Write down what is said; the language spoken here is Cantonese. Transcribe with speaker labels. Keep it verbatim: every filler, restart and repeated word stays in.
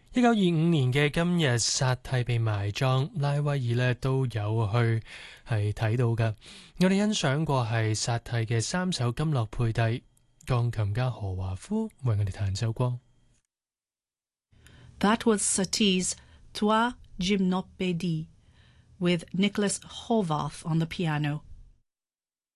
Speaker 1: 一九二五年嘅今日，薩蒂被埋葬，拉威爾呢都有去係睇到㗎。我哋欣賞過係薩蒂嘅三首金樂配蒂，鋼琴家何華夫為我哋彈奏過。
Speaker 2: That was Satie's Toi Gymnopédie with Nicholas Horvath on the piano.